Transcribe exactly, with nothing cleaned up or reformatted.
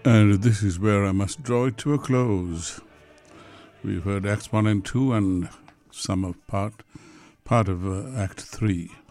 And this is where I must draw it to a close. We've heard Acts one and two and some of part part of uh, Act three.